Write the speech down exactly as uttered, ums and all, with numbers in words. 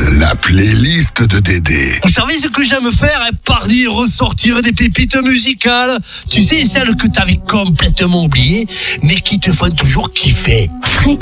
La playlist de Dédé. Vous savez ce que j'aime faire? Parler, ressortir des pépites musicales. Tu sais, celles que t'avais complètement oubliées, mais qui te font toujours kiffer.